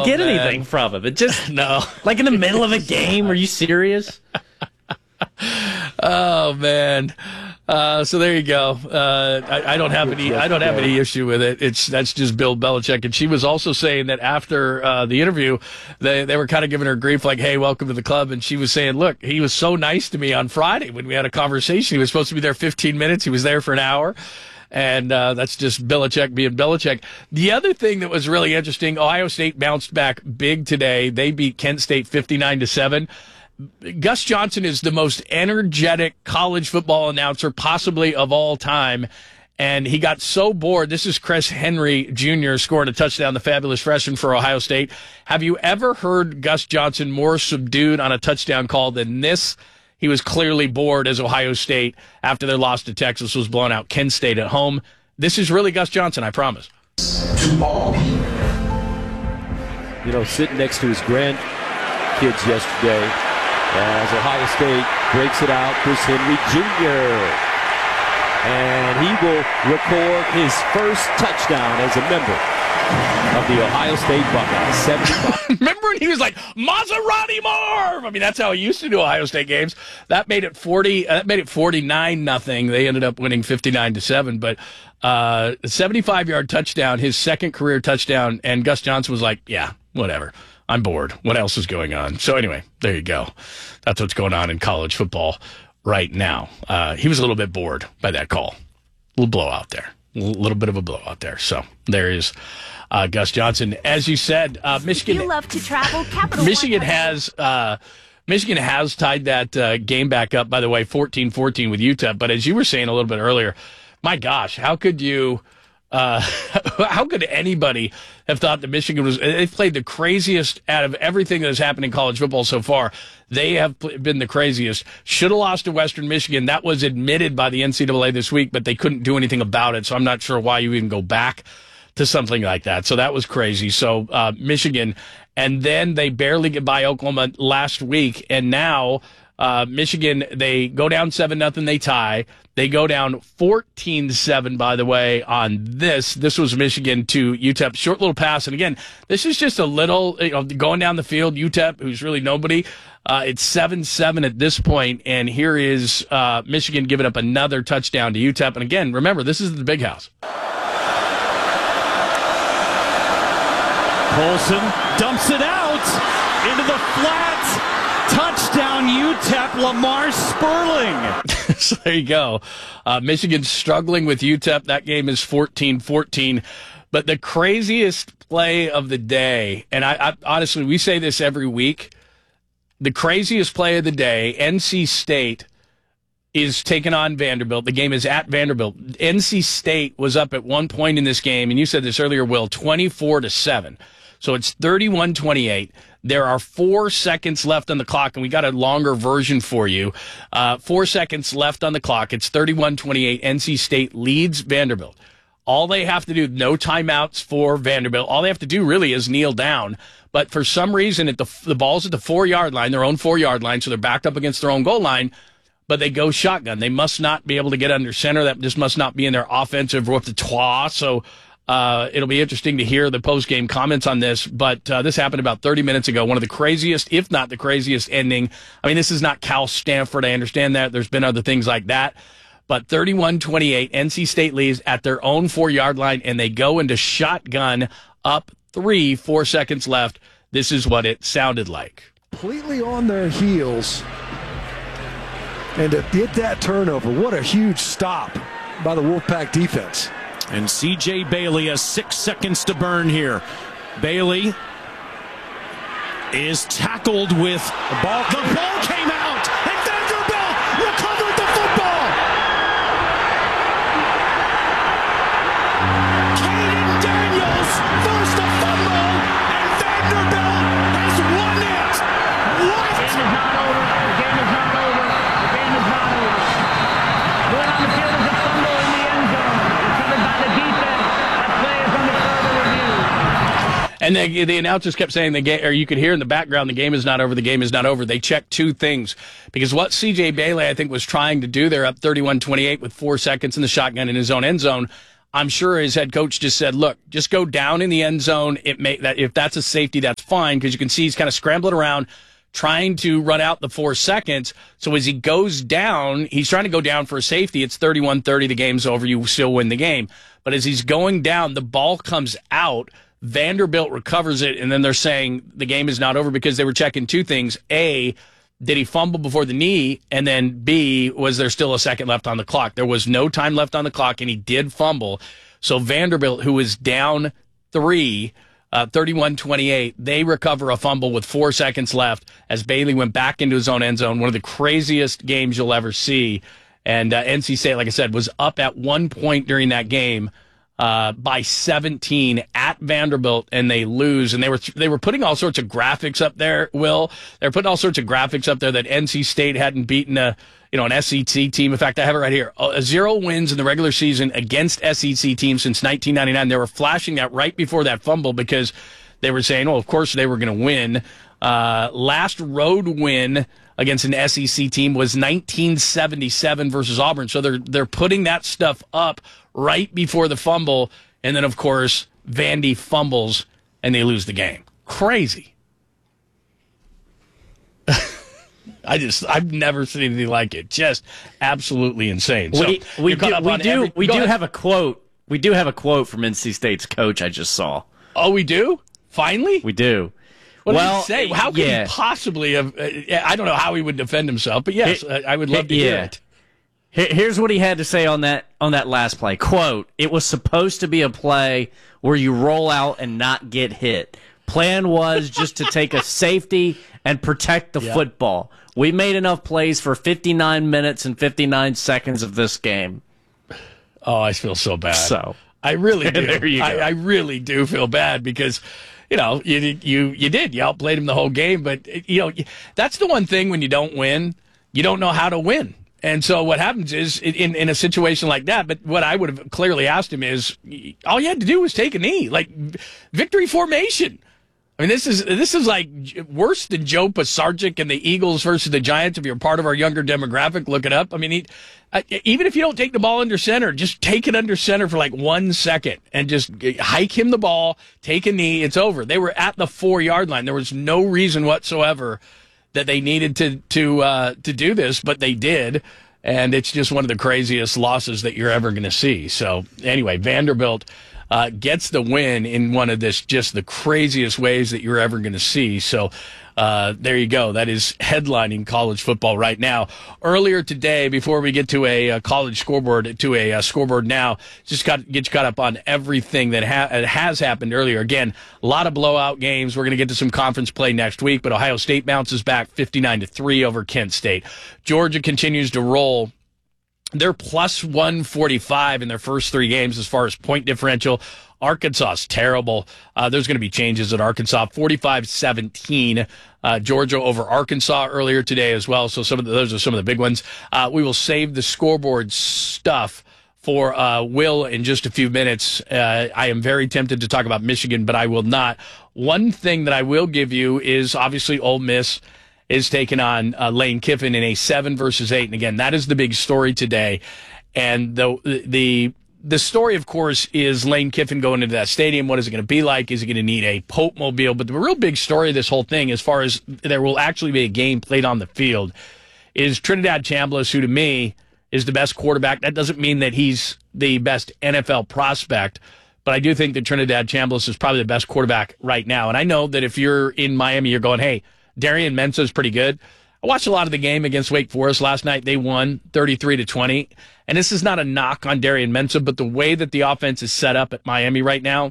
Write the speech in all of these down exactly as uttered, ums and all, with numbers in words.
get man. anything from him. It just no, like in the middle of a game. Are you serious? Oh man. Uh, so there you go. Uh, I, I don't have any. I don't have any issue with it. It's that's just Bill Belichick. And she was also saying that after uh, the interview, they they were kind of giving her grief, like, "Hey, welcome to the club." And she was saying, "Look, he was so nice to me on Friday when we had a conversation. He was supposed to be there fifteen minutes. He was there for an hour." And uh, that's just Belichick being Belichick. The other thing that was really interesting, Ohio State bounced back big today. They beat Kent State fifty-nine to seven. Gus Johnson is the most energetic college football announcer possibly of all time. And he got so bored. This is Chris Henry Junior scoring a touchdown, the fabulous freshman for Ohio State. Have you ever heard Gus Johnson more subdued on a touchdown call than this? He was clearly bored as Ohio State, after their loss to Texas, was blown out. Kent State at home. This is really Gus Johnson, I promise. To all. You know, sitting next to his grandkids yesterday, as Ohio State breaks it out, Chris Henry Junior And he will record his first touchdown as a member of the Ohio State Buckeyes. seventy-five Remember when he was like, Maserati Marv? I mean, that's how he used to do Ohio State games. That made it forty. Uh, that made it forty-nine nothing. They ended up winning fifty-nine to seven. But uh, a seventy-five yard touchdown, his second career touchdown, and Gus Johnson was like, "Yeah, whatever. I'm bored. What else is going on?" So anyway, there you go. That's what's going on in college football right now. Uh, he was a little bit bored by that call. A little blowout there. A little bit of a blowout there. So there is uh, Gus Johnson. As you said, uh, Michigan. If you love to travel, Capital Michigan One has uh, Michigan has tied that uh, game back up. By the way, fourteen fourteen with U T E P. But as you were saying a little bit earlier, my gosh, how could you? Uh, how could anybody have thought that Michigan was? They've played the craziest out of everything that has happened in college football so far. They have been the craziest. Should have lost to Western Michigan. That was admitted by the N C double A this week, but they couldn't do anything about it. So I'm not sure why you even go back to something like that. So that was crazy. So uh, Michigan, and then they barely get by Oklahoma last week, and now uh, Michigan, they go down seven nothing. They tie. They go down fourteen seven, by the way, on this. This was Michigan to U T E P. Short little pass. And again, this is just a little, you know, going down the field. U T E P, who's really nobody. Uh, it's seven seven at this point, and here is uh, Michigan giving up another touchdown to U T E P. And again, remember, this is the Big House. Colson dumps it out into the flat. Touchdown, U T E P, Lamar Sperling. So there you go. Uh, Michigan's struggling with U T E P. That game is fourteen fourteen. But the craziest play of the day, and I, I honestly, we say this every week, the craziest play of the day, N C State is taking on Vanderbilt. The game is at Vanderbilt. N C State was up at one point in this game, and you said this earlier, Will, twenty-four to seven. So it's thirty-one twenty-eight. There are four seconds left on the clock, and we got a longer version for you. Uh, four seconds left on the clock. It's thirty-one twenty-eight. N C State leads Vanderbilt. All they have to do, no timeouts for Vanderbilt. All they have to do really is kneel down. But for some reason, at the the ball's at the four-yard line, their own four-yard line, so they're backed up against their own goal line. But they go shotgun. They must not be able to get under center. That just must not be in their offensive repertoire. So uh, it'll be interesting to hear the post-game comments on this. But uh, this happened about thirty minutes ago. One of the craziest, if not the craziest ending. I mean, this is not Cal Stanford. I understand that. There's been other things like that. But thirty-one twenty-eight, N C State leads at their own four-yard line, and they go into shotgun up three, four seconds left. This is what it sounded like. Completely on their heels. And to get that turnover, what a huge stop by the Wolfpack defense. And C J Bailey has six seconds to burn here. Bailey is tackled with the ball. The ball came out, and Vanderbilt recovered the football. Caden Daniels forced a fumble, and Vanderbilt has won it. What? The game is not over. The game is not over. The game is not over. Going on the field is a fumble in the end zone. Recovered by the defense. That play is under further review. And the, the announcers kept saying the game, or you could hear in the background, the game is not over, the game is not over. They checked two things. Because what C J Bailey, I think, was trying to do there up thirty-one twenty-eight with four seconds in the shotgun in his own end zone, I'm sure his head coach just said, look, just go down in the end zone. It may, that if that's a safety, that's fine because you can see he's kind of scrambling around, trying to run out the four seconds. So as he goes down, he's trying to go down for a safety. It's thirty-one thirty. The game's over. You still win the game. But as he's going down, the ball comes out. Vanderbilt recovers it, and then they're saying the game is not over because they were checking two things. A, did he fumble before the knee? And then B, was there still a second left on the clock? There was no time left on the clock, and he did fumble. So Vanderbilt, who was down three, uh, thirty-one twenty-eight, they recover a fumble with four seconds left as Bailey went back into his own end zone. One of the craziest games you'll ever see. And uh, N C State, like I said, was up at one point during that game uh, by seventeen at Vanderbilt, and they lose. And they were they were putting all sorts of graphics up there, Will. They were putting all sorts of graphics up there that N C State hadn't beaten a you know an S E C team. In fact, I have it right here. Uh, zero wins in the regular season against S E C teams since nineteen ninety-nine. They were flashing that right before that fumble because they were saying, well, of course they were going to win. Uh, last road win against an S E C team was nineteen seventy-seven versus Auburn. So they're they're putting that stuff up right before the fumble, and then of course Vandy fumbles and they lose the game. Crazy. I just I've never seen anything like it. Just absolutely insane. So we we you're caught do up we on do, every- we Go do ahead. have a quote. We do have a quote from N C State's coach. I just saw. Oh, we do? Finally? We do. What did well, he say? How could yeah. he possibly have? Uh, I don't know how he would defend himself, but yes, He- I I would love to hear yeah. it. Here- Here's what he had to say on that on that last play. Quote, "It was supposed to be a play where you roll out and not get hit. Plan was just to take a safety and protect the Yeah. football. We made enough plays for fifty-nine minutes and fifty-nine seconds of this game." Oh, I feel so bad. So I really do. There you go. I, I really do feel bad because, you know, you you you did. You outplayed him the whole game, but you know that's the one thing when you don't win, you don't know how to win. And so what happens is in in a situation like that. But what I would have clearly asked him is, all you had to do was take a knee, like victory formation. I mean, this is this is like worse than Joe Pisarcik and the Eagles versus the Giants. If you're part of our younger demographic, look it up. I mean, he, uh, even if you don't take the ball under center, just take it under center for like one second and just hike him the ball, take a knee. It's over. They were at the four yard line. There was no reason whatsoever that they needed to to uh, to do this, but they did. And it's just one of the craziest losses that you're ever going to see. So anyway, Vanderbilt Uh, gets the win in one of this just the craziest ways that you're ever going to see. So uh, there you go. That is headlining college football right now. Earlier today, before we get to a, a college scoreboard, to a, a scoreboard now, just got get you caught up on everything that ha- has happened earlier. Again, a lot of blowout games. We're going to get to some conference play next week, but Ohio State bounces back fifty-nine to three over Kent State. Georgia continues to roll. They're plus one forty-five in their first three games as far as point differential. Arkansas is terrible. Uh, there's going to be changes at Arkansas. forty-five seventeen. Uh, Georgia over Arkansas earlier today as well. So some of the, those are some of the big ones. Uh, we will save the scoreboard stuff for uh, Will in just a few minutes. Uh, I am very tempted to talk about Michigan, but I will not. One thing that I will give you is obviously Ole Miss is taking on uh, Lane Kiffin in a seven versus eight. And again, that is the big story today. And the the the story, of course, is Lane Kiffin going into that stadium. What is it going to be like? Is he going to need a Pope Mobile? But the real big story of this whole thing, as far as there will actually be a game played on the field, is Trinidad Chambliss, who to me is the best quarterback. That doesn't mean that he's the best N F L prospect, but I do think that Trinidad Chambliss is probably the best quarterback right now. And I know that if you're in Miami, you're going, hey, Darian Mensah is pretty good. I watched a lot of the game against Wake Forest last night. They won thirty-three to twenty. And this is not a knock on Darian Mensah, but the way that the offense is set up at Miami right now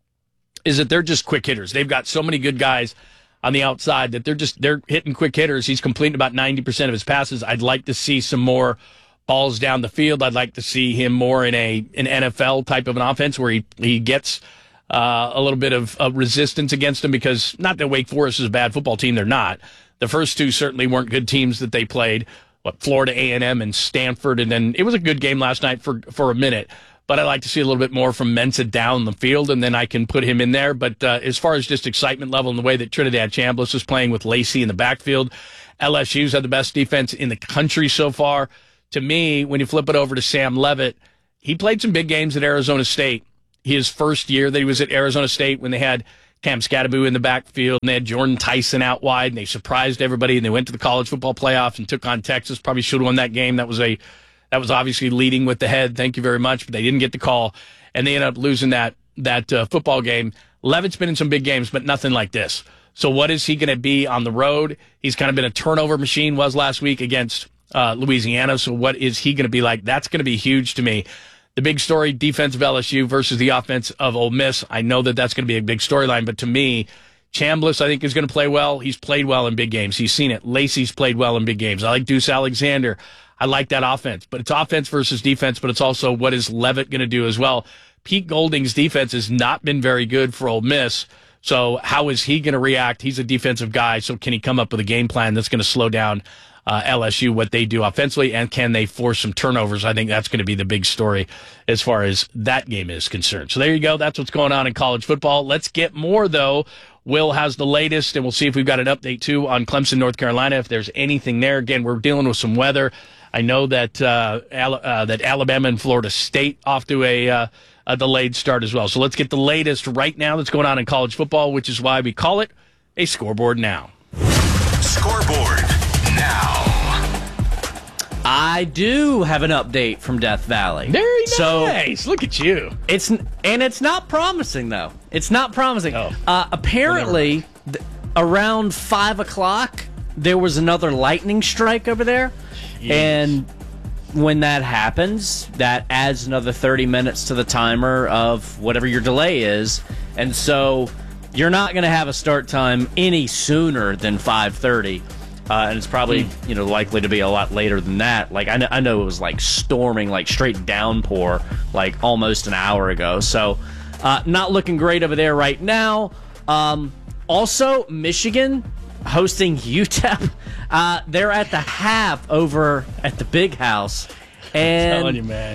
is that they're just quick hitters. They've got so many good guys on the outside that they're just they're hitting quick hitters. He's completing about ninety percent of his passes. I'd like to see some more balls down the field. I'd like to see him more in a an N F L type of an offense where he, he gets Uh, a little bit of uh, resistance against them, because not that Wake Forest is a bad football team. They're not. The first two certainly weren't good teams that they played. What, Florida A and M and Stanford, and then it was a good game last night for, for a minute. But I'd like to see a little bit more from Mensah down the field, and then I can put him in there. But uh, as far as just excitement level and the way that Trinidad Chambliss is playing with Lacey in the backfield, L S U's had the best defense in the country so far. To me, when you flip it over to Sam Leavitt, he played some big games at Arizona State. His first year that he was at Arizona State, when they had Cam Scatterbu in the backfield, and they had Jordan Tyson out wide, and they surprised everybody, and they went to the college football playoffs and took on Texas. Probably should have won that game. That was a that was obviously leading with the head. Thank you very much, but they didn't get the call, and they ended up losing that that uh, football game. Levitt's been in some big games, but nothing like this. So what is he going to be on the road? He's kind of been a turnover machine, was last week against uh, Louisiana. So what is he going to be like? That's going to be huge to me. The big story, defense of L S U versus the offense of Ole Miss. I know that that's going to be a big storyline, but to me, Chambliss, I think, is going to play well. He's played well in big games. He's seen it. Lacey's played well in big games. I like Deuce Alexander. I like that offense. But it's offense versus defense, but it's also what is Levitt going to do as well. Pete Golding's defense has not been very good for Ole Miss. So how is he going to react? He's a defensive guy, so can he come up with a game plan that's going to slow down uh, L S U, what they do offensively, and can they force some turnovers? I think that's going to be the big story as far as that game is concerned. So there you go. That's what's going on in college football. Let's get more, though. Will has the latest, and we'll see if we've got an update, too, on Clemson, North Carolina, if there's anything there. Again, we're dealing with some weather. I know that uh, Al- uh, that Alabama and Florida State off to a uh, a delayed start as well. So let's get the latest right now that's going on in college football, which is why we call it a Scoreboard Now. Scoreboard Now. I do have an update from Death Valley. Very so nice. Look at you. It's and it's not promising though. It's not promising. Oh. Uh, apparently, well, th- around five o'clock, there was another lightning strike over there, Jeez. and when that happens, that adds another thirty minutes to the timer of whatever your delay is. And so you're not going to have a start time any sooner than five thirty. Uh, and it's probably, mm. you know, likely to be a lot later than that. Like, I know, I know it was like storming, like straight downpour, like almost an hour ago. So uh, not looking great over there right now. Um, also, Michigan hosting U T E P. Uh, they're at the half over at the Big House, and I'm telling you, man,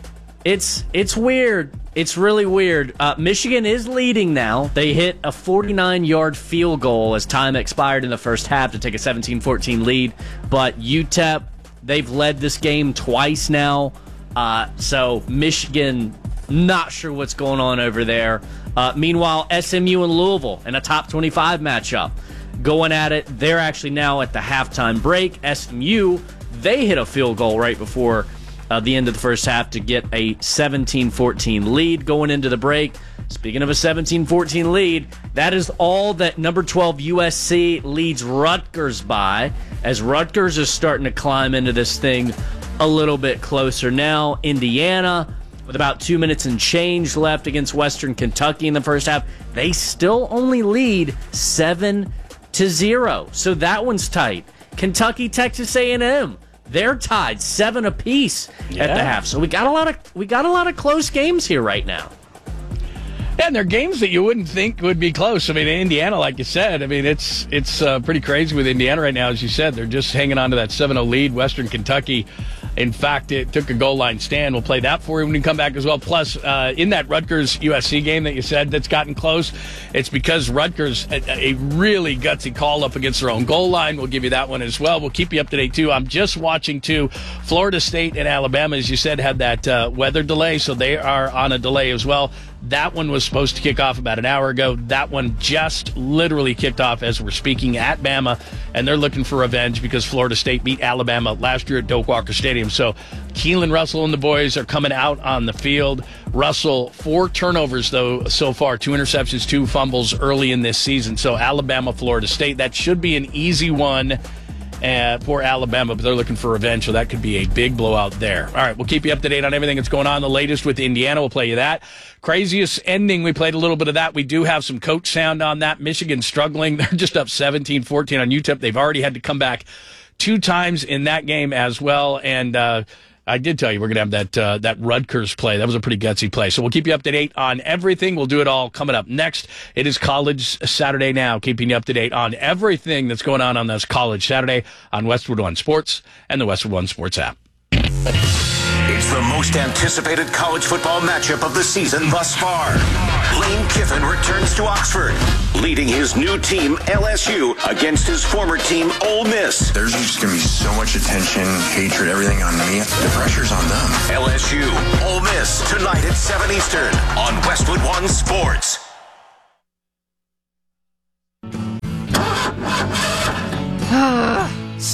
it's it's weird. It's really weird. Uh, Michigan is leading now. They hit a forty-nine yard field goal as time expired in the first half to take a seventeen fourteen lead. But U T E P, they've led this game twice now. Uh, so Michigan, not sure what's going on over there. Uh, meanwhile, S M U and Louisville in a top twenty-five matchup. Going at it. They're actually now at the halftime break. S M U, they hit a field goal right before uh, the end of the first half to get a seventeen fourteen lead going into the break. Speaking of a seventeen fourteen lead, that is all that number twelve U S C leads Rutgers by, as Rutgers is starting to climb into this thing a little bit closer now. Indiana, with about two minutes and change left against Western Kentucky in the first half, they still only lead seven to zero. So that one's tight. Kentucky, Texas A and M, they're tied seven apiece yeah. at the half. So we got a lot of we got a lot of close games here right now. Yeah, and they're games that you wouldn't think would be close. I mean, Indiana, like you said, I mean, it's it's uh, pretty crazy with Indiana right now. As you said, they're just hanging on to that seven oh lead. Western Kentucky, in fact, it took a goal line stand. We'll play that for you when we come back as well. Plus, uh, in that Rutgers-U S C game that you said that's gotten close, it's because Rutgers, a, a really gutsy call up against their own goal line. We'll give you that one as well. We'll keep you up to date, too. I'm just watching, too, Florida State and Alabama, as you said, had that uh, weather delay, so they are on a delay as well. That one was supposed to kick off about an hour ago. That one just literally kicked off as we're speaking at Bama, and they're looking for revenge because Florida State beat Alabama last year at Doak Walker Stadium. So Keelan Russell and the boys are coming out on the field. Russell, four turnovers, though, so far. Two interceptions, two fumbles early in this season. So Alabama, Florida State, that should be an easy one Uh, for Alabama, but they're looking for revenge, so that could be a big blowout there. All right, we'll keep you up to date on everything that's going on. The latest with Indiana, we'll play you that. Craziest ending, we played a little bit of that. We do have some coach sound on that. Michigan struggling. They're just up seventeen fourteen on U T E P. They've already had to come back two times in that game as well, and uh, I did tell you we're going to have that uh, that Rutgers play. That was a pretty gutsy play. So we'll keep you up to date on everything. We'll do it all coming up next. It is College Saturday now, keeping you up to date on everything that's going on on this College Saturday on Westwood One Sports and the Westwood One Sports app. It's the most anticipated college football matchup of the season thus far. Lane Kiffin returns to Oxford, leading his new team, L S U, against his former team, Ole Miss. There's just going to be so much attention, hatred, everything on me. The pressure's on them. L S U, Ole Miss, tonight at seven Eastern on Westwood One Sports.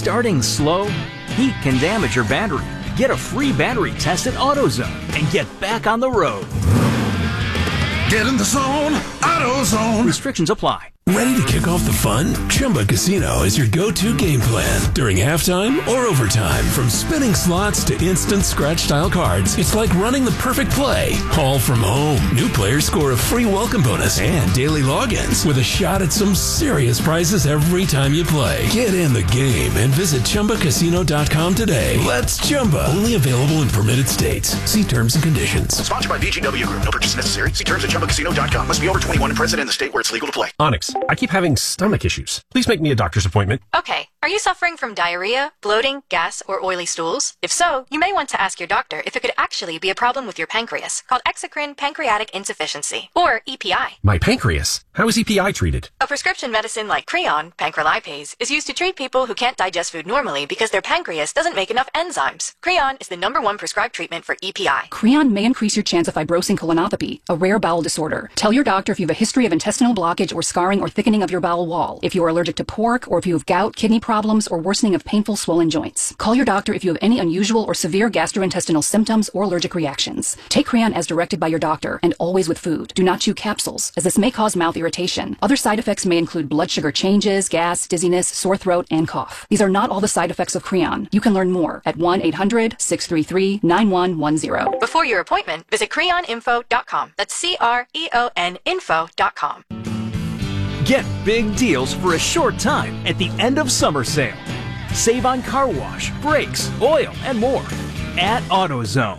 Starting slow, heat can damage your battery. Get a free battery test at AutoZone and get back on the road. Get in the zone, AutoZone. Restrictions apply. Ready to kick off the fun? Chumba Casino is your go-to game plan during halftime or overtime. From spinning slots to instant scratch-style cards, it's like running the perfect play, all from home. New players score a free welcome bonus and daily logins with a shot at some serious prizes every time you play. Get in the game and visit Chumba Casino dot com today. Let's Chumba. Only available in permitted states. See terms and conditions. Sponsored by V G W Group. No purchase necessary. See terms at Chumba Casino dot com. Must be over twenty-one and present in the state where it's legal to play. Onyx, I keep having stomach issues. Please make me a doctor's appointment. Okay. Are you suffering from diarrhea, bloating, gas, or oily stools? If so, you may want to ask your doctor if it could actually be a problem with your pancreas, called exocrine pancreatic insufficiency, or E P I. My pancreas? How is E P I treated? A prescription medicine like Creon, pancrelipase, is used to treat people who can't digest food normally because their pancreas doesn't make enough enzymes. Creon is the number one prescribed treatment for E P I. Creon may increase your chance of fibrosing colonopathy, a rare bowel disorder. Tell your doctor if you have a history of intestinal blockage or scarring or thickening of your bowel wall, if you are allergic to pork, or if you have gout, kidney problems, or worsening of painful swollen joints. Call your doctor if you have any unusual or severe gastrointestinal symptoms or allergic reactions. Take Creon as directed by your doctor, and always with food. Do not chew capsules, as this may cause mouth irritation. Other side effects may include blood sugar changes, gas, dizziness, sore throat, and cough. These are not all the side effects of Creon. You can learn more at one eight hundred, six three three, nine one one zero. Before your appointment, visit creon info dot com. That's C R E O N info dot com. Get big deals for a short time at the end of summer sale. Save on car wash, brakes, oil, and more at AutoZone.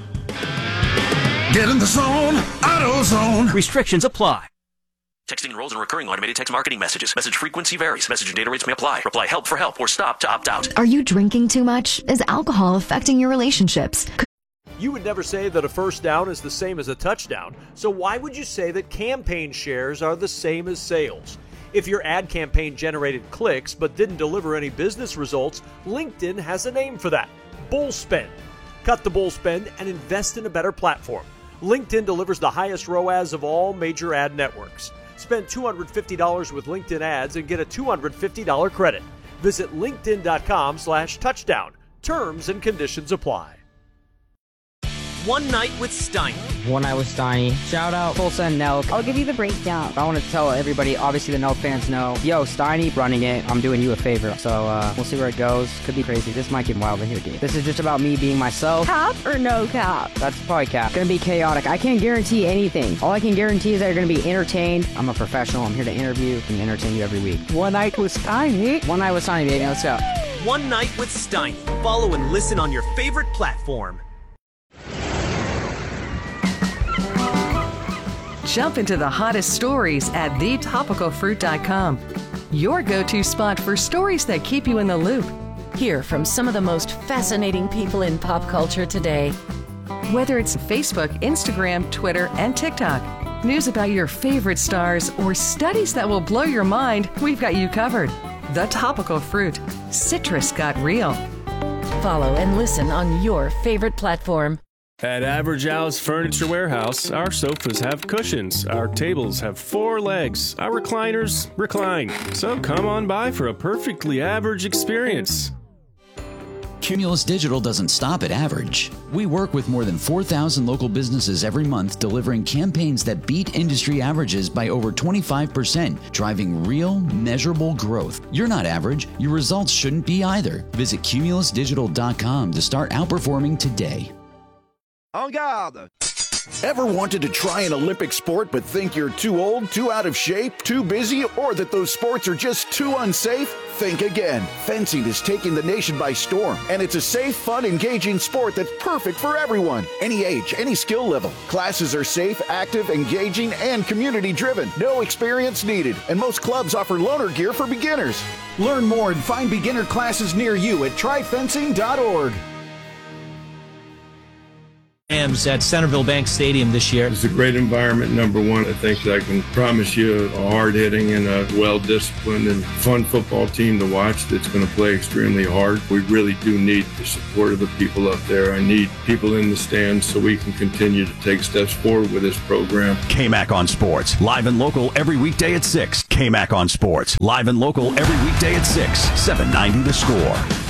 Get in the zone, AutoZone. Restrictions apply. Texting enrolls in recurring automated text marketing messages. Message frequency varies. Message and data rates may apply. Reply help for help or stop to opt out. Are you drinking too much? Is alcohol affecting your relationships? You would never say that a first down is the same as a touchdown, so why would you say that campaign shares are the same as sales? If your ad campaign generated clicks but didn't deliver any business results, LinkedIn has a name for that: bull spend. Cut the bull spend and invest in a better platform. LinkedIn delivers the highest R O A S of all major ad networks. Spend two hundred fifty dollars with LinkedIn ads and get a two hundred fifty dollars credit. Visit linkedin.com slash touchdown. Terms and conditions apply. One Night with Steiny. One Night with Steiny. Shout out Tulsa and Nelk. I'll give you the breakdown. I want to tell everybody, obviously the Nelk fans know, yo, Steiny running it. I'm doing you a favor. So uh, we'll see where it goes. Could be crazy. This might get wild in here, dude. This is just about me being myself. Cap or no cap? That's probably cap. It's going to be chaotic. I can't guarantee anything. All I can guarantee is that you're going to be entertained. I'm a professional. I'm here to interview and entertain you every week. One Night with Steiny. One Night with Steiny, baby. Let's go. One Night with Steiny. Follow and listen on your favorite platform. Jump into the hottest stories at the topical fruit dot com. Your go-to spot for stories that keep you in the loop. Hear from some of the most fascinating people in pop culture today. Whether it's Facebook, Instagram, Twitter, and TikTok, news about your favorite stars, or studies that will blow your mind, we've got you covered. The Topical Fruit. Citrus got real. Follow and listen on your favorite platform. At Average Al's Furniture Warehouse, our sofas have cushions, our tables have four legs, our recliners recline. So come on by for a perfectly average experience. Cumulus Digital doesn't stop at average. We work with more than four thousand local businesses every month, delivering campaigns that beat industry averages by over twenty-five percent, driving real, measurable growth. You're not average. Your results shouldn't be either. Visit cumulus digital dot com to start outperforming today. En garde! Ever wanted to try an Olympic sport but think you're too old, too out of shape, too busy, or that those sports are just too unsafe? Think again. Fencing is taking the nation by storm, and it's a safe, fun, engaging sport that's perfect for everyone. Any age, any skill level. Classes are safe, active, engaging, and community-driven. No experience needed, and most clubs offer loaner gear for beginners. Learn more and find beginner classes near you at try fencing dot org. Rams at Centerville Bank Stadium this year? It's a great environment, number one. I think I can promise you a hard-hitting and a well-disciplined and fun football team to watch that's going to play extremely hard. We really do need the support of the people up there. I need people in the stands so we can continue to take steps forward with this program. K-Mac on Sports, live and local every weekday at six. K-Mac on Sports, live and local every weekday at six. seven ninety The Score.